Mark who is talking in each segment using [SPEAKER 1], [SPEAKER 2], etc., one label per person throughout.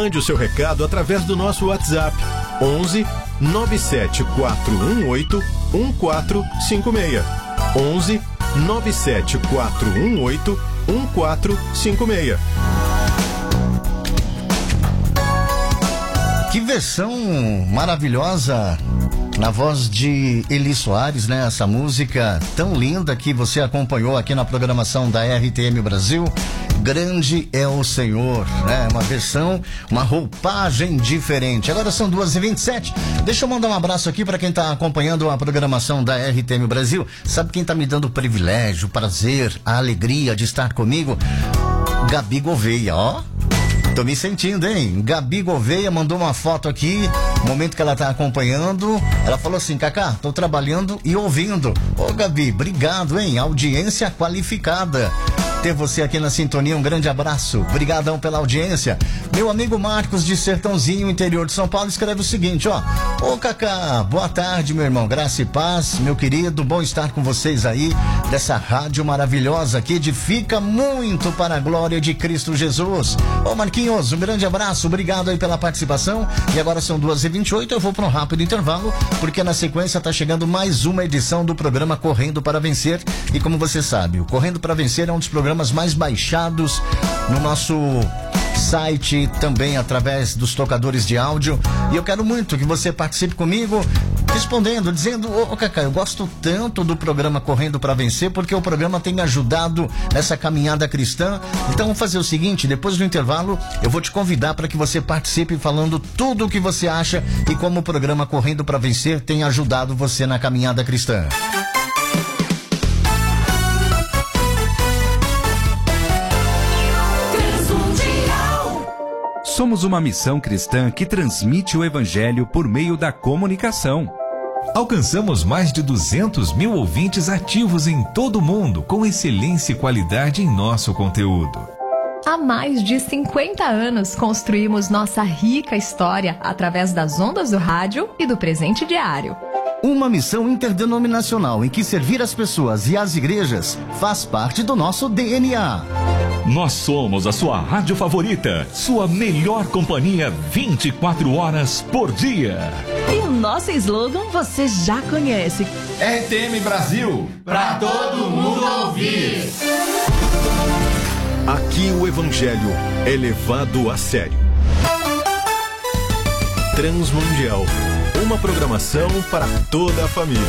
[SPEAKER 1] Mande o seu recado através do nosso WhatsApp 11 97418 1456. 11 97418 1456.
[SPEAKER 2] Que versão maravilhosa na voz de Eli Soares, né? Essa música tão linda que você acompanhou aqui na programação da RTM Brasil. Grande é o Senhor, né? Uma versão, uma roupagem diferente. Agora são 2h27. Deixa eu mandar um abraço aqui para quem tá acompanhando a programação da RTM Brasil. Sabe quem tá me dando o privilégio, o prazer, a alegria de estar comigo? Gabi Gouveia, ó. Tô me sentindo, hein? Gabi Gouveia mandou uma foto aqui, no momento que ela tá acompanhando. Ela falou assim: Cacá, tô trabalhando e ouvindo. Ô Gabi, obrigado, hein? Audiência qualificada. Ter você aqui na sintonia, um grande abraço. Obrigadão pela audiência. Meu amigo Marcos de Sertãozinho, interior de São Paulo, escreve o seguinte, ó: ô Cacá, boa tarde, meu irmão, graça e paz, meu querido, bom estar com vocês aí, dessa rádio maravilhosa que edifica muito para a glória de Cristo Jesus. Ô Marquinhos, um grande abraço, obrigado aí pela participação. E agora são 2h28, eu vou para um rápido intervalo, porque na sequência tá chegando mais uma edição do programa Correndo para Vencer. E como você sabe, o Correndo para Vencer é um dos programas mais baixados no nosso site, também através dos tocadores de áudio. E eu quero muito que você participe comigo, respondendo, dizendo: ô Cacá, eu gosto tanto do programa Correndo para Vencer, porque o programa tem me ajudado nessa caminhada cristã. Então vamos fazer o seguinte: depois do intervalo eu vou te convidar para que você participe falando tudo o que você acha e como o programa Correndo para Vencer tem ajudado você na caminhada cristã.
[SPEAKER 3] Somos uma missão cristã que transmite o Evangelho por meio da comunicação.
[SPEAKER 4] Alcançamos mais de 200 mil ouvintes ativos em todo o mundo, com excelência e qualidade em nosso conteúdo.
[SPEAKER 5] Há mais de 50 anos construímos nossa rica história através das ondas do rádio e do presente diário.
[SPEAKER 2] Uma missão interdenominacional em que servir as pessoas e as igrejas faz parte do nosso DNA.
[SPEAKER 6] Nós somos a sua rádio favorita, sua melhor companhia 24 horas por dia.
[SPEAKER 7] E o nosso slogan você já conhece:
[SPEAKER 8] RTM Brasil, pra todo mundo ouvir.
[SPEAKER 1] Aqui o Evangelho é levado a sério. Transmundial, uma programação para toda a família.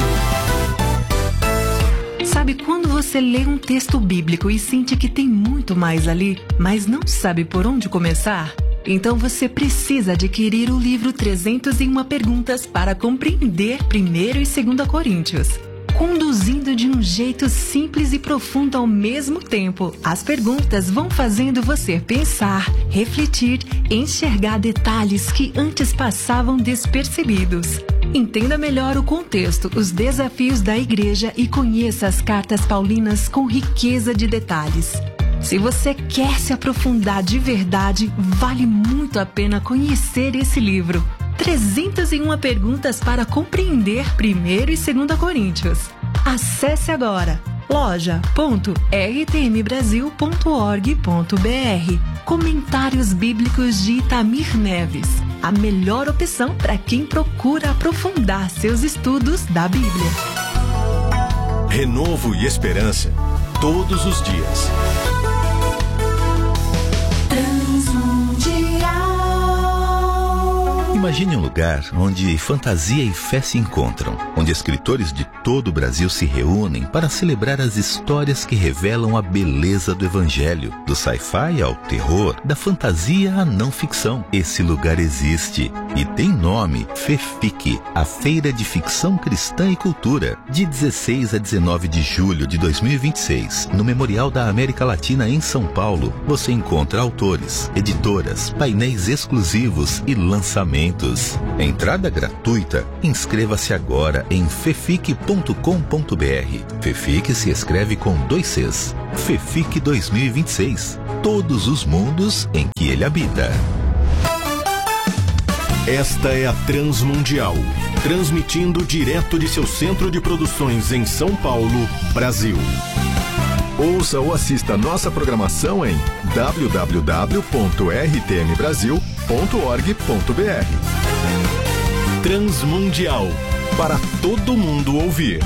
[SPEAKER 7] Sabe quando você lê um texto bíblico e sente que tem muito mais ali, mas não sabe por onde começar? Então você precisa adquirir o livro 301 Perguntas para compreender 1º e 2º Coríntios. Conduzindo de um jeito simples e profundo ao mesmo tempo, as perguntas vão fazendo você pensar, refletir, enxergar detalhes que antes passavam despercebidos. Entenda melhor o contexto, os desafios da igreja e conheça as cartas paulinas com riqueza de detalhes. Se você quer se aprofundar de verdade, vale muito a pena conhecer esse livro. 301 Perguntas para compreender 1º e 2º Coríntios. Acesse agora loja.rtmbrasil.org.br. Comentários Bíblicos de Itamir Neves. A melhor opção para quem procura aprofundar seus estudos da Bíblia.
[SPEAKER 1] Renovo e esperança todos os dias.
[SPEAKER 9] Imagine um lugar onde fantasia e fé se encontram, onde escritores de todo o Brasil se reúnem para celebrar as histórias que revelam a beleza do Evangelho, do sci-fi ao terror, da fantasia à não ficção. Esse lugar existe e tem nome: FEFIC, a Feira de Ficção Cristã e Cultura, de 16 a 19 de julho de 2026, no Memorial da América Latina em São Paulo. Você encontra autores, editoras, painéis exclusivos e lançamentos. Entrada gratuita. Inscreva-se agora em fefic.com.br. FEFIC se escreve com 2 Cs. FEFIC 2026. Todos os mundos em que ele habita.
[SPEAKER 1] Esta é a Transmundial, transmitindo direto de seu centro de produções em São Paulo, Brasil. Ouça ou assista nossa programação em www.rtmbrasil.org.br. Transmundial, para todo mundo ouvir.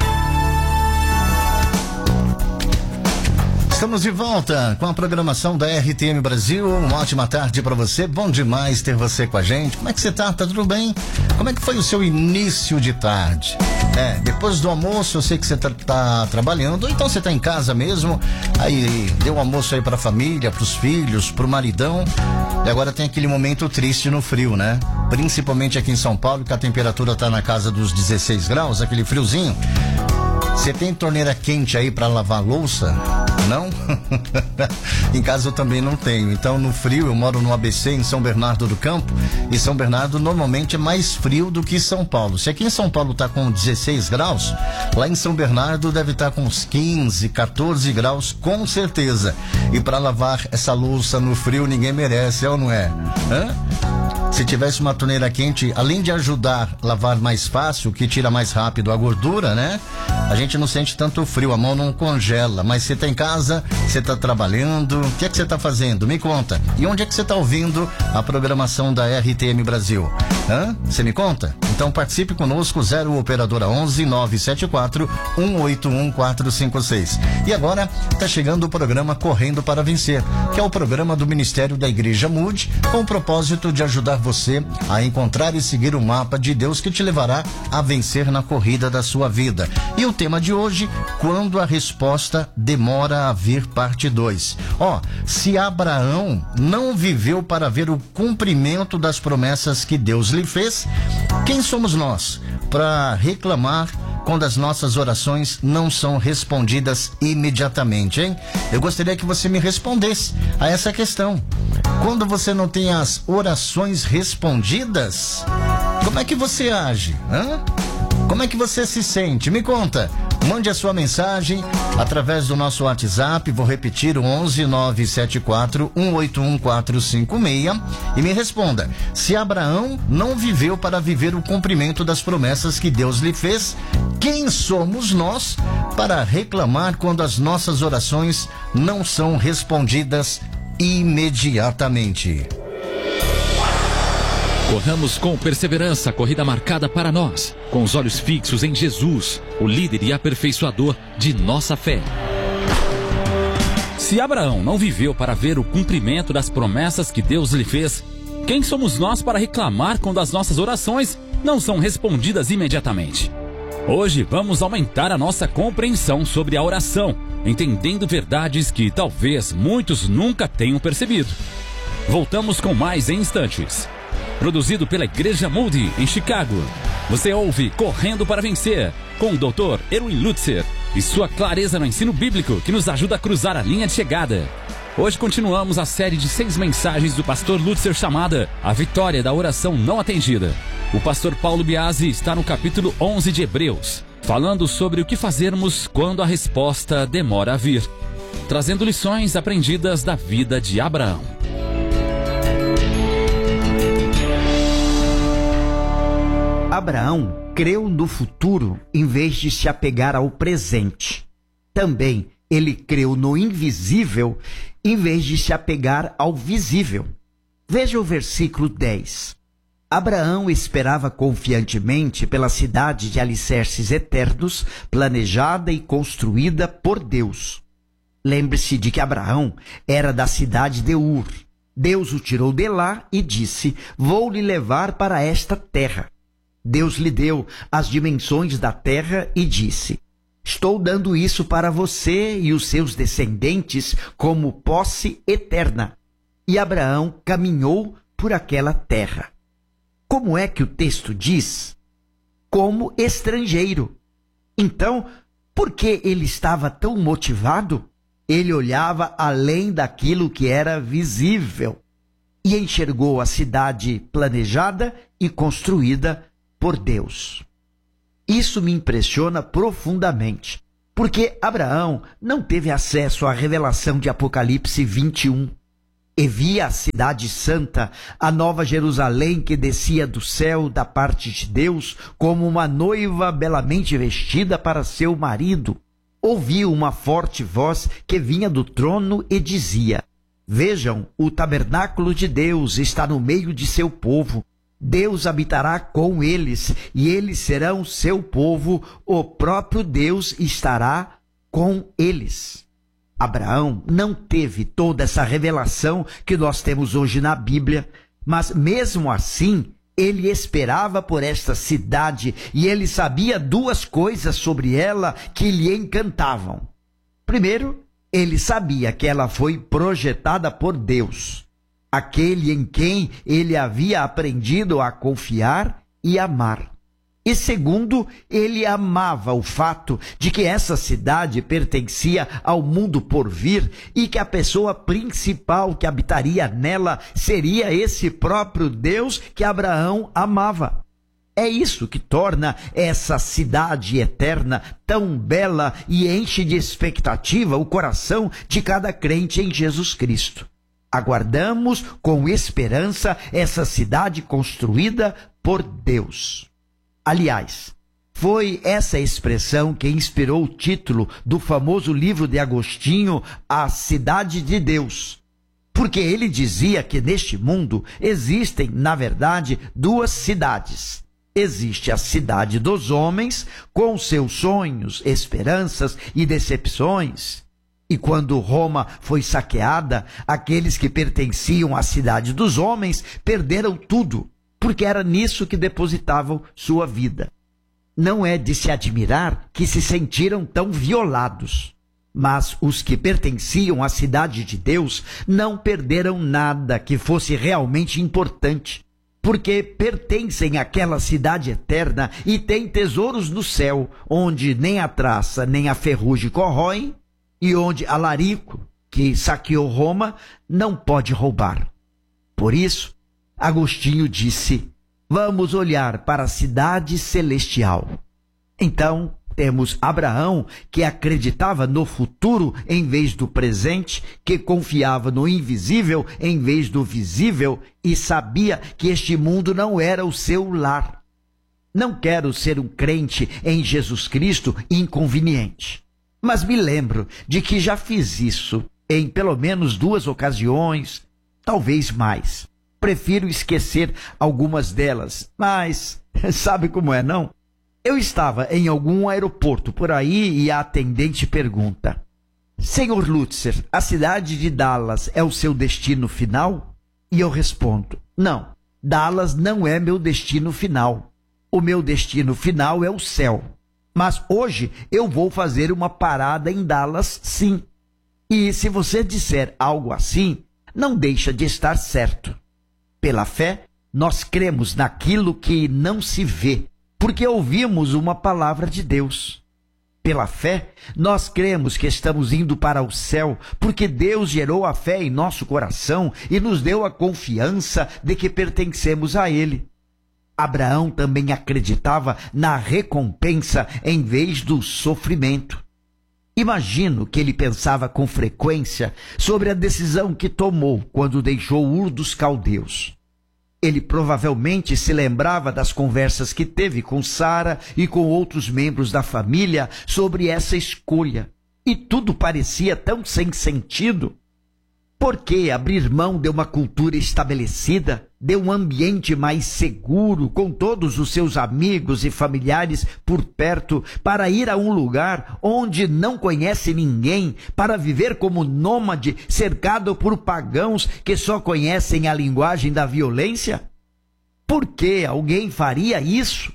[SPEAKER 2] Estamos de volta com a programação da RTM Brasil. Uma ótima tarde para você. Bom demais ter você com a gente. Como é que você tá? Tá tudo bem? Como é que foi o seu início de tarde? Depois do almoço, eu sei que você tá trabalhando, ou então você tá em casa mesmo. Aí deu almoço aí pra família, pros filhos, pro maridão. E agora tem aquele momento triste no frio, né? Principalmente aqui em São Paulo, que a temperatura tá na casa dos 16 graus, aquele friozinho. Você tem torneira quente aí para lavar louça? Não? Em casa eu também não tenho. Então no frio, eu moro no ABC em São Bernardo do Campo, e São Bernardo normalmente é mais frio do que São Paulo. Se aqui em São Paulo tá com 16 graus, lá em São Bernardo deve estar com uns 15, 14 graus com certeza. E para lavar essa louça no frio ninguém merece, é ou não é? Se tivesse uma torneira quente, além de ajudar a lavar mais fácil, que tira mais rápido a gordura, né? A gente não sente tanto frio, a mão não congela. Mas você tá em casa, você tá trabalhando, o que é que você tá fazendo? Me conta. E onde é que você tá ouvindo a programação da RTM Brasil? Você me conta? Então participe conosco, 0 Operadora 11 974 181 456. E agora tá chegando o programa Correndo para Vencer, que é o programa do Ministério da Igreja Mude, com o propósito de ajudar você a encontrar e seguir o mapa de Deus que te levará a vencer na corrida da sua vida. E o tema de hoje, quando a resposta demora a vir, parte 2. Se Abraão não viveu para ver o cumprimento das promessas que Deus lhe fez, quem somos nós para reclamar quando as nossas orações não são respondidas imediatamente, hein? Eu gostaria que você me respondesse a essa questão. Quando você não tem as orações respondidas, como é que você age? Como é que você se sente? Me conta. Mande a sua mensagem através do nosso WhatsApp. Vou repetir, o 11 974 181 456, e me responda: se Abraão não viveu para viver o cumprimento das promessas que Deus lhe fez, quem somos nós para reclamar quando as nossas orações não são respondidas imediatamente?
[SPEAKER 10] Corramos com perseverança a corrida marcada para nós, com os olhos fixos em Jesus, o líder e aperfeiçoador de nossa fé. Se Abraão não viveu para ver o cumprimento das promessas que Deus lhe fez, quem somos nós para reclamar quando as nossas orações não são respondidas imediatamente? Hoje vamos aumentar a nossa compreensão sobre a oração, entendendo verdades que talvez muitos nunca tenham percebido. Voltamos com mais em instantes. Produzido pela Igreja Moody, em Chicago. Você ouve Correndo para Vencer, com o Dr. Erwin Lutzer e sua clareza no ensino bíblico que nos ajuda a cruzar a linha de chegada. Hoje continuamos a série de 6 mensagens do pastor Lutzer chamada A Vitória da Oração Não Atendida. O pastor Paulo Biasi está no capítulo 11 de Hebreus, falando sobre o que fazermos quando a resposta demora a vir, trazendo lições aprendidas da vida de Abraão.
[SPEAKER 11] Abraão creu no futuro em vez de se apegar ao presente. Também ele creu no invisível em vez de se apegar ao visível. Veja o versículo 10. Abraão esperava confiantemente pela cidade de alicerces eternos, planejada e construída por Deus. Lembre-se de que Abraão era da cidade de Ur. Deus o tirou de lá e disse: vou lhe levar para esta terra. Deus lhe deu as dimensões da terra e disse: estou dando isso para você e os seus descendentes como posse eterna. E Abraão caminhou por aquela terra. Como é que o texto diz? Como estrangeiro. Então, por que ele estava tão motivado? Ele olhava além daquilo que era visível e enxergou a cidade planejada e construída por Deus. Isso me impressiona profundamente, porque Abraão não teve acesso à revelação de Apocalipse 21 e via a cidade santa, a nova Jerusalém que descia do céu da parte de Deus como uma noiva belamente vestida para seu marido. ouviu uma forte voz que vinha do trono e dizia: Vejam, o tabernáculo de Deus está no meio de seu povo. Deus habitará com eles, e eles serão seu povo, o próprio Deus estará com eles. Abraão não teve toda essa revelação que nós temos hoje na Bíblia, mas mesmo assim, ele esperava por esta cidade e ele sabia duas coisas sobre ela que lhe encantavam. Primeiro, ele sabia que ela foi projetada por Deus, aquele em quem ele havia aprendido a confiar e amar. E segundo, ele amava o fato de que essa cidade pertencia ao mundo por vir e que a pessoa principal que habitaria nela seria esse próprio Deus que Abraão amava. É isso que torna essa cidade eterna tão bela e enche de expectativa o coração de cada crente em Jesus Cristo. Aguardamos com esperança essa cidade construída por Deus. Aliás, foi essa expressão que inspirou o título do famoso livro de Agostinho, A Cidade de Deus. Porque ele dizia que neste mundo existem, na verdade, duas cidades. Existe a cidade dos homens, com seus sonhos, esperanças e decepções. E quando Roma foi saqueada, aqueles que pertenciam à cidade dos homens perderam tudo, porque era nisso que depositavam sua vida. Não é de se admirar que se sentiram tão violados. Mas os que pertenciam à cidade de Deus não perderam nada que fosse realmente importante, porque pertencem àquela cidade eterna e têm tesouros no céu, onde nem a traça nem a ferrugem corroem, e onde Alarico, que saqueou Roma, não pode roubar. Por isso, Agostinho disse: vamos olhar para a cidade celestial. Então, temos Abraão, que acreditava no futuro em vez do presente, que confiava no invisível em vez do visível e sabia que este mundo não era o seu lar. Não quero ser um crente em Jesus Cristo inconveniente, mas me lembro de que já fiz isso em pelo menos 2 ocasiões, talvez mais. Prefiro esquecer algumas delas, mas sabe como é, não? Eu estava em algum aeroporto por aí e a atendente pergunta: Senhor Lutzer, a cidade de Dallas é o seu destino final? E eu respondo: não, Dallas não é meu destino final. O meu destino final é o céu. Mas hoje eu vou fazer uma parada em Dallas, sim. E se você disser algo assim, não deixa de estar certo. Pela fé, nós cremos naquilo que não se vê, porque ouvimos uma palavra de Deus. Pela fé, nós cremos que estamos indo para o céu, porque Deus gerou a fé em nosso coração e nos deu a confiança de que pertencemos a Ele. Abraão também acreditava na recompensa em vez do sofrimento. Imagino que ele pensava com frequência sobre a decisão que tomou quando deixou Ur dos Caldeus. Ele provavelmente se lembrava das conversas que teve com Sara e com outros membros da família sobre essa escolha. E tudo parecia tão sem sentido. Por que abrir mão de uma cultura estabelecida, de um ambiente mais seguro, com todos os seus amigos e familiares por perto, para ir a um lugar onde não conhece ninguém, para viver como nômade, cercado por pagãos que só conhecem a linguagem da violência? Por que alguém faria isso?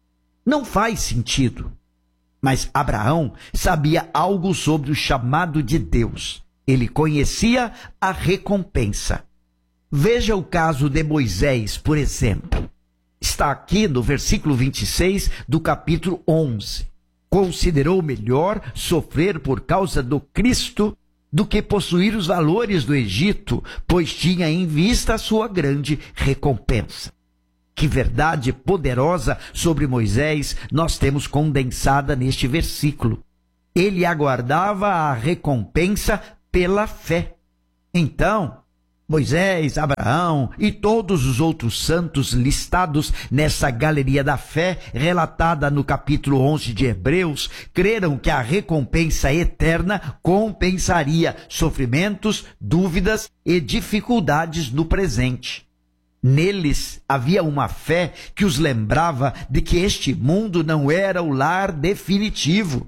[SPEAKER 11] Não faz sentido. Mas Abraão sabia algo sobre o chamado de Deus. Ele conhecia a recompensa. Veja o caso de Moisés, por exemplo. Está aqui no versículo 26 do capítulo 11. Considerou melhor sofrer por causa do Cristo do que possuir os valores do Egito, pois tinha em vista a sua grande recompensa. Que verdade poderosa sobre Moisés nós temos condensada neste versículo. Ele aguardava a recompensa pela fé. Então, Moisés, Abraão e todos os outros santos listados nessa galeria da fé, relatada no capítulo 11 de Hebreus, creram que a recompensa eterna compensaria sofrimentos, dúvidas e dificuldades no presente. Neles havia uma fé que os lembrava de que este mundo não era o lar definitivo.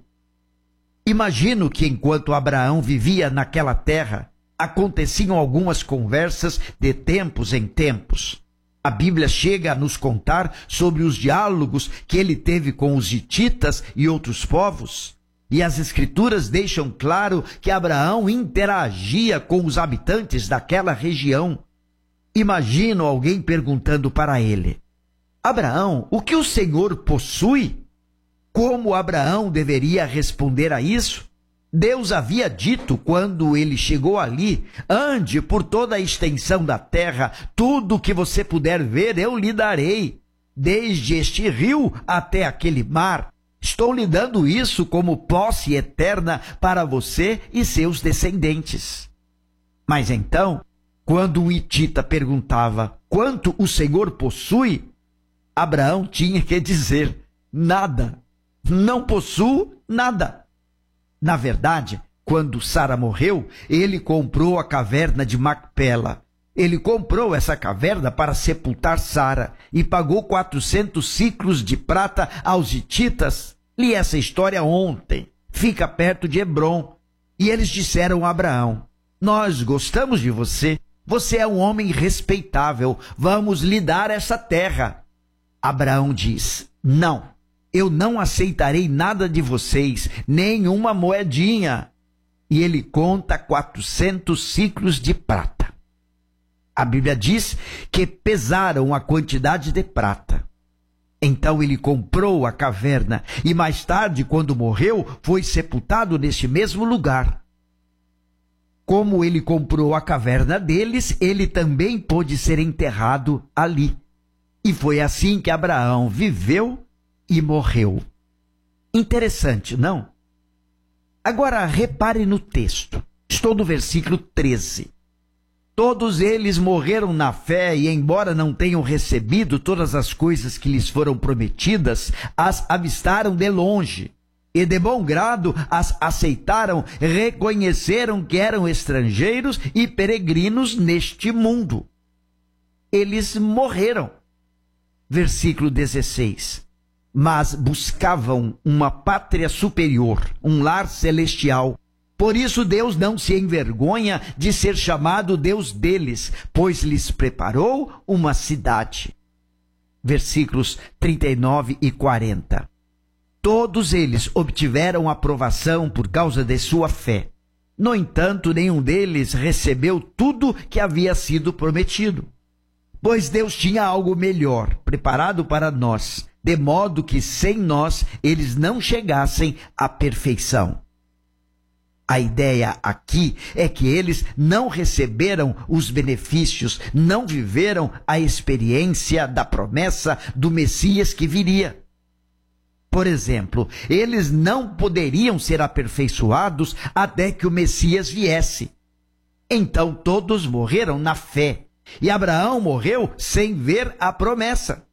[SPEAKER 11] Imagino que enquanto Abraão vivia naquela terra, aconteciam algumas conversas de tempos em tempos. A Bíblia chega a nos contar sobre os diálogos que ele teve com os hititas e outros povos. E as Escrituras deixam claro que Abraão interagia com os habitantes daquela região. Imagino alguém perguntando para ele: Abraão, o que o Senhor possui? Como Abraão deveria responder a isso? Deus havia dito quando ele chegou ali: ande por toda a extensão da terra, tudo o que você puder ver eu lhe darei, desde este rio até aquele mar. Estou lhe dando isso como posse eterna para você e seus descendentes. Mas então, quando um hitita perguntava quanto o Senhor possui, Abraão tinha que dizer: nada, não possuo nada. Na verdade, quando Sara morreu, ele comprou a caverna de Macpela. Ele comprou essa caverna para sepultar Sara e pagou 400 ciclos de prata aos hititas. Li essa história ontem. Fica perto de Hebrom. E eles disseram a Abraão: nós gostamos de você. Você é um homem respeitável. Vamos lhe dar essa terra. Abraão diz: não. Eu não aceitarei nada de vocês, nem uma moedinha. E ele conta 400 ciclos de prata. A Bíblia diz que pesaram a quantidade de prata. Então ele comprou a caverna e mais tarde, quando morreu, foi sepultado neste mesmo lugar. Como ele comprou a caverna deles, ele também pôde ser enterrado ali. E foi assim que Abraão viveu e morreu. Interessante, não? Agora repare no texto. Estou no versículo 13. Todos eles morreram na fé e, embora não tenham recebido todas as coisas que lhes foram prometidas, as avistaram de longe. E de bom grado as aceitaram, reconheceram que eram estrangeiros e peregrinos neste mundo. Eles morreram. Versículo 16. Mas buscavam uma pátria superior, um lar celestial. Por isso Deus não se envergonha de ser chamado Deus deles, pois lhes preparou uma cidade. Versículos 39 e 40. Todos eles obtiveram aprovação por causa de sua fé. No entanto, nenhum deles recebeu tudo que havia sido prometido. Pois Deus tinha algo melhor preparado para nós, de modo que sem nós eles não chegassem à perfeição. A ideia aqui é que eles não receberam os benefícios, não viveram a experiência da promessa do Messias que viria. Por exemplo, eles não poderiam ser aperfeiçoados até que o Messias viesse. Então todos morreram na fé. E Abraão morreu sem ver a promessa.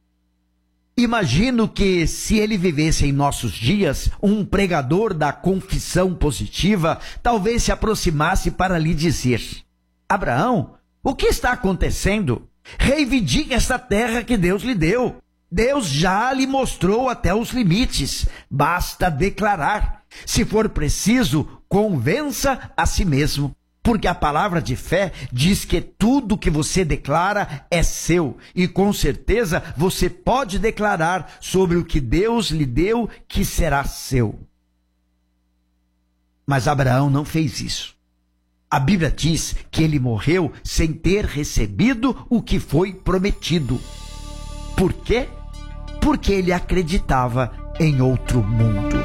[SPEAKER 11] Imagino que, se ele vivesse em nossos dias, um pregador da confissão positiva talvez se aproximasse para lhe dizer: Abraão, o que está acontecendo? Reivindique esta terra que Deus lhe deu. Deus já lhe mostrou até os limites. Basta declarar. Se for preciso, convença a si mesmo. Porque a palavra de fé diz que tudo que você declara é seu. E com certeza você pode declarar sobre o que Deus lhe deu que será seu. Mas Abraão não fez isso. A Bíblia diz que ele morreu sem ter recebido o que foi prometido. Por quê? Porque ele acreditava em outro mundo.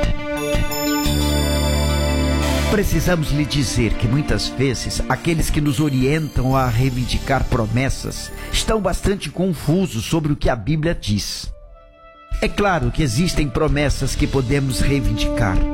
[SPEAKER 11] Precisamos lhe dizer que muitas vezes aqueles que nos orientam a reivindicar promessas estão bastante confusos sobre o que a Bíblia diz. É claro que existem promessas que podemos reivindicar,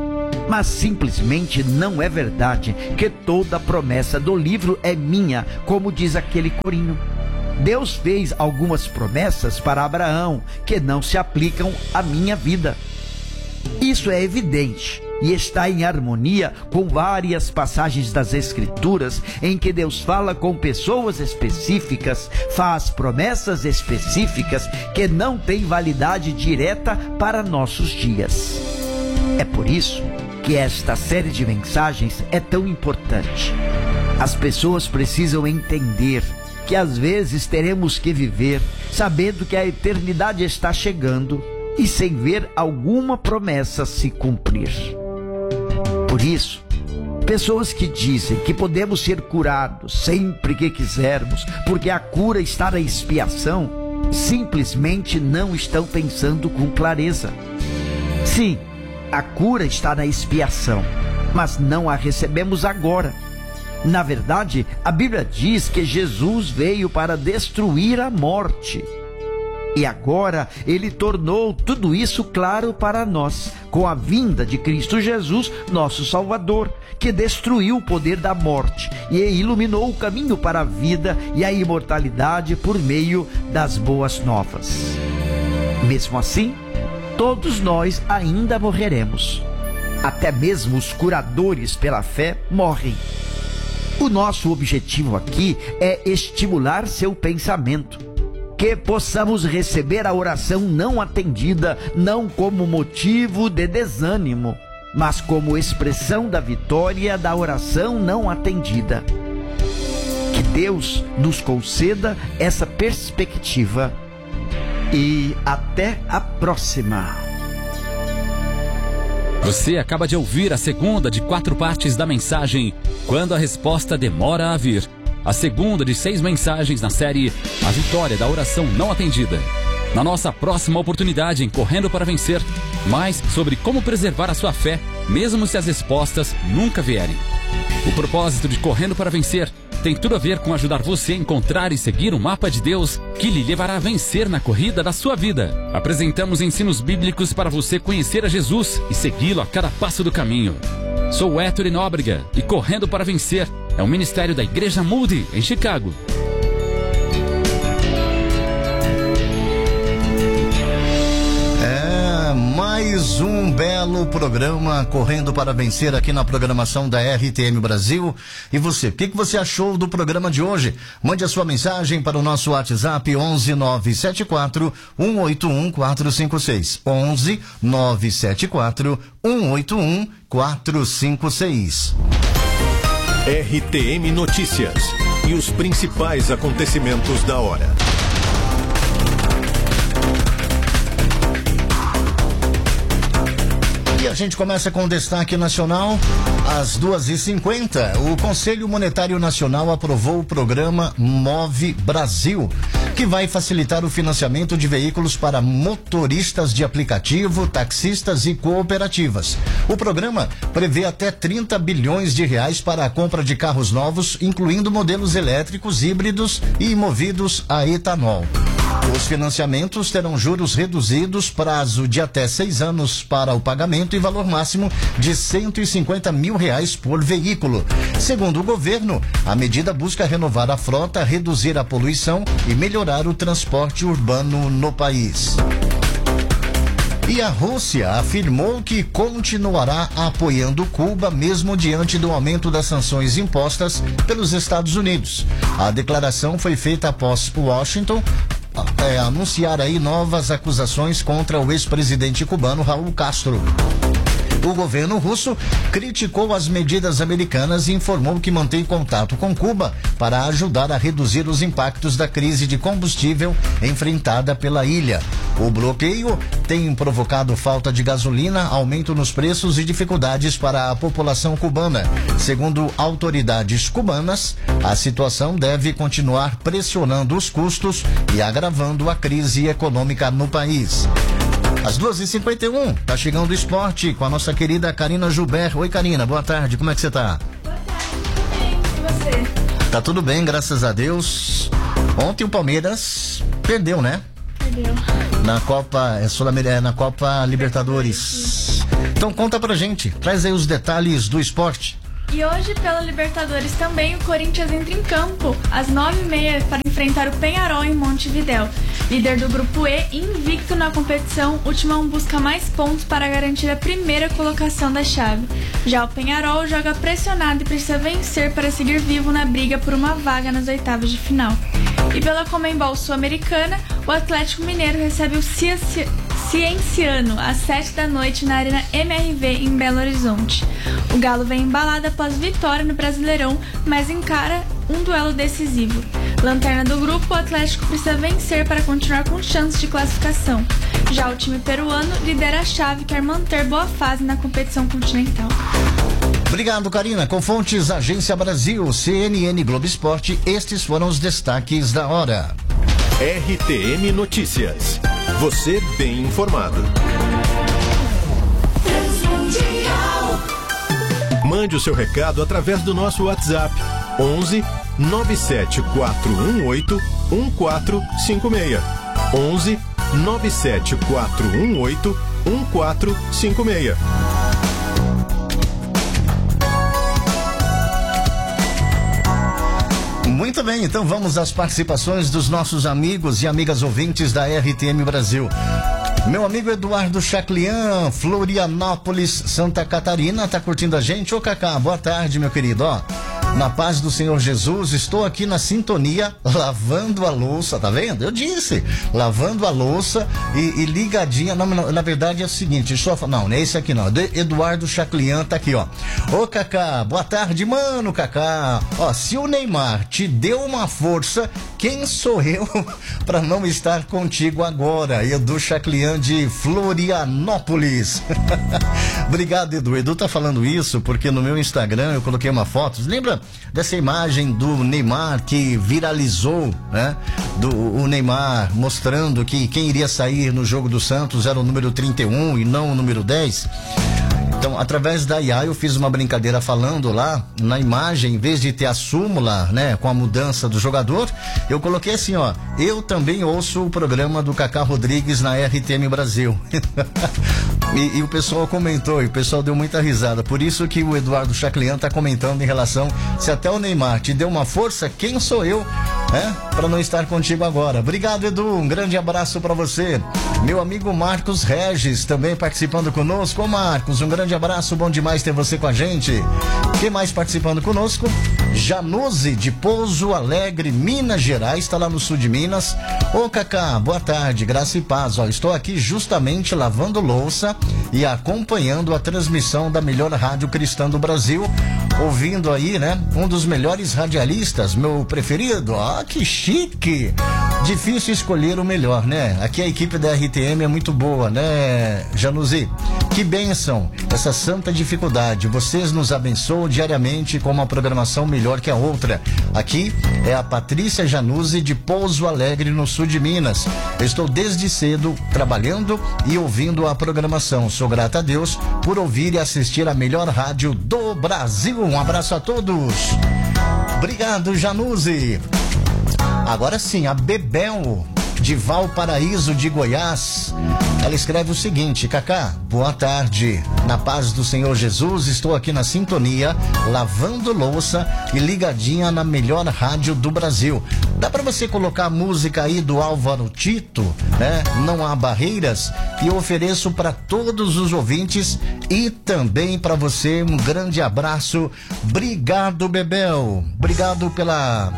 [SPEAKER 11] Mas simplesmente não é verdade que toda promessa do livro é minha, como diz aquele corinho. Deus fez algumas promessas para Abraão que não se aplicam à minha vida. Isso é evidente e está em harmonia com várias passagens das Escrituras em que Deus fala com pessoas específicas, faz promessas específicas que não têm validade direta para nossos dias. É por isso que esta série de mensagens é tão importante. As pessoas precisam entender que às vezes teremos que viver sabendo que a eternidade está chegando e sem ver alguma promessa se cumprir. Por isso, pessoas que dizem que podemos ser curados sempre que quisermos, porque a cura está na expiação, simplesmente não estão pensando com clareza. Sim, a cura está na expiação, mas não a recebemos agora. Na verdade, a Bíblia diz que Jesus veio para destruir a morte. E agora Ele tornou tudo isso claro para nós, com a vinda de Cristo Jesus, nosso Salvador, que destruiu o poder da morte e iluminou o caminho para a vida e a imortalidade por meio das boas novas. Mesmo assim, todos nós ainda morreremos. Até mesmo os curadores pela fé morrem. O nosso objetivo aqui é estimular seu pensamento, que possamos receber a oração não atendida não como motivo de desânimo, mas como expressão da vitória da oração não atendida. Que Deus nos conceda essa perspectiva e até a próxima.
[SPEAKER 10] Você acaba de ouvir a segunda de 4 partes da mensagem Quando a Resposta Demora a Vir. A segunda de 6 mensagens na série A Vitória da Oração Não Atendida. Na nossa próxima oportunidade em Correndo para Vencer, mais sobre como preservar a sua fé, mesmo se as respostas nunca vierem. O propósito de Correndo para Vencer tem tudo a ver com ajudar você a encontrar e seguir o mapa de Deus que lhe levará a vencer na corrida da sua vida. Apresentamos ensinos bíblicos para você conhecer a Jesus e segui-lo a cada passo do caminho. Sou Héctor Nóbrega e Correndo para Vencer é um ministério da Igreja Moody, em Chicago.
[SPEAKER 2] Mais um belo programa Correndo para Vencer aqui na programação da RTM Brasil. E você, o que você achou do programa de hoje? Mande a sua mensagem para o nosso WhatsApp 11 974 181 456. 11 974 181 456.
[SPEAKER 1] RTM Notícias e os principais acontecimentos da hora.
[SPEAKER 2] E a gente começa com o destaque nacional. Às 2h50, o Conselho Monetário Nacional aprovou o programa Move Brasil, que vai facilitar o financiamento de veículos para motoristas de aplicativo, taxistas e cooperativas. O programa prevê até 30 bilhões de reais para a compra de carros novos, incluindo modelos elétricos, híbridos e movidos a etanol. Os financiamentos terão juros reduzidos, prazo de até 6 anos para o pagamento e valor máximo de R$150 mil por veículo. Segundo o governo, a medida busca renovar a frota, reduzir a poluição e melhorar o transporte urbano no país. E a Rússia afirmou que continuará apoiando Cuba mesmo diante do aumento das sanções impostas pelos Estados Unidos. A declaração foi feita após Washington anunciar aí novas acusações contra o ex-presidente cubano Raul Castro. O governo russo criticou as medidas americanas e informou que mantém contato com Cuba para ajudar a reduzir os impactos da crise de combustível enfrentada pela ilha. O bloqueio tem provocado falta de gasolina, aumento nos preços e dificuldades para a população cubana. Segundo autoridades cubanas, a situação deve continuar pressionando os custos e agravando a crise econômica no país. Às 2h51, tá chegando o esporte com a nossa querida Karina Joubert. Oi, Karina, boa tarde, como é que você tá?
[SPEAKER 12] Boa tarde, tudo bem, e você?
[SPEAKER 2] Tá tudo bem, graças a Deus. Ontem o Palmeiras perdeu, né?
[SPEAKER 12] Perdeu.
[SPEAKER 2] Na Copa Libertadores. Então conta pra gente, traz aí os detalhes do esporte.
[SPEAKER 12] E hoje, pela Libertadores também, o Corinthians entra em campo às 9h30 para enfrentar o Peñarol em Montevidéu. Líder do Grupo E, invicto na competição, o Timão busca mais pontos para garantir a primeira colocação da chave. Já o Peñarol joga pressionado e precisa vencer para seguir vivo na briga por uma vaga nas oitavas de final. E pela Conmebol Sul-Americana, o Atlético Mineiro recebe o Cienciano às 19h na Arena MRV em Belo Horizonte. O Galo vem embalado após vitória no Brasileirão, mas encara um duelo decisivo. Lanterna do grupo, o Atlético precisa vencer para continuar com chances de classificação. Já o time peruano lidera a chave e quer manter boa fase na competição continental.
[SPEAKER 2] Obrigado, Karina. Com fontes Agência Brasil, CNN, Globo Esporte, estes foram os destaques da hora.
[SPEAKER 1] RTM Notícias. Você bem informado. Mande o seu recado através do nosso WhatsApp 11 97418 1456. 11 97418 1456.
[SPEAKER 2] Muito bem, então vamos às participações dos nossos amigos e amigas ouvintes da RTM Brasil. Meu amigo Eduardo Chaclian, Florianópolis, Santa Catarina, tá curtindo a gente? Ô Cacá, boa tarde, meu querido. Ó, na paz do Senhor Jesus, estou aqui na sintonia, lavando a louça, tá vendo? Eu disse, lavando a louça e ligadinha, não, na verdade é o seguinte, não é esse aqui não, Eduardo Chaclian tá aqui, ó. Ô Cacá, boa tarde, mano, Cacá. Ó, se o Neymar te deu uma força, quem sou eu pra não estar contigo agora? Edu Chaclian de Florianópolis. Obrigado, Edu. Edu tá falando isso porque no meu Instagram eu coloquei uma foto, lembra dessa imagem do Neymar que viralizou, né? O Neymar mostrando que quem iria sair no jogo do Santos era o número 31 e não o número 10. Então, através da IA, eu fiz uma brincadeira falando lá, na imagem, em vez de ter a súmula, né, com a mudança do jogador, eu coloquei assim, ó, eu também ouço o programa do Cacá Rodrigues na RTM Brasil. E o pessoal comentou, e o pessoal deu muita risada, por isso que o Eduardo Chaclian tá comentando em relação, se até o Neymar te deu uma força, quem sou eu, né, pra não estar contigo agora? Obrigado, Edu, um grande abraço pra você. Meu amigo Marcos Regis, também participando conosco. Ô Marcos, um grande abraço, bom demais ter você com a gente. Quem mais participando conosco? Januse de Pouso Alegre, Minas Gerais, tá lá no sul de Minas. Ô Cacá, boa tarde, graça e paz. Ó, estou aqui justamente lavando louça e acompanhando a transmissão da melhor rádio cristã do Brasil, ouvindo aí, né, um dos melhores radialistas, meu preferido. Ó, que chique! Difícil escolher o melhor, né? Aqui a equipe da RTM é muito boa, né, Januzi? Que bênção, essa santa dificuldade. Vocês nos abençoam diariamente com uma programação melhor que a outra. Aqui é a Patrícia Januzzi de Pouso Alegre, no sul de Minas. Eu estou desde cedo trabalhando e ouvindo a programação. Sou grata a Deus por ouvir e assistir a melhor rádio do Brasil. Um abraço a todos. Obrigado, Januzzi. Agora sim, a Bebel de Valparaíso de Goiás, ela escreve o seguinte: Cacá, boa tarde, na paz do Senhor Jesus, estou aqui na sintonia, lavando louça e ligadinha na melhor rádio do Brasil. Dá pra você colocar a música aí do Álvaro Tito, né? Não há barreiras, e eu ofereço para todos os ouvintes e também para você um grande abraço. Obrigado, Bebel, obrigado pela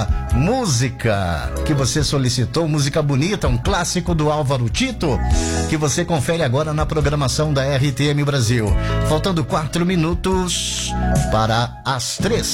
[SPEAKER 2] música que você solicitou, música bonita, um clássico do Álvaro Tito, que você confere agora na programação da RTM Brasil. Faltando 4 minutos para as 3.